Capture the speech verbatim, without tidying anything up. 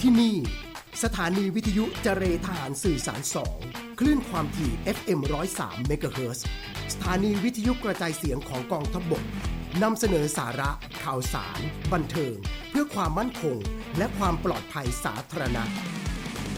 ที่นี่สถานีวิทยุเจรทหารสื่อสารสองคลื่นความถี่ เอฟ เอ็ม หนึ่งร้อยสาม เมกะเฮิรตซ์สถานีวิทยุกระจายเสียงของกองทัพบกนำเสนอสาระข่าวสารบันเทิงเพื่อความมั่นคงและความปลอดภัยสาธารณะ